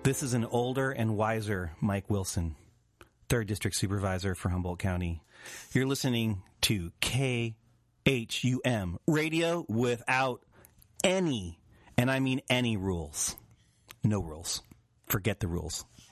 This is an older and wiser Mike Wilson, 3rd District Supervisor for Humboldt County. You're listening to KHUM, radio without any, and I mean any rules. No rules. Forget the rules.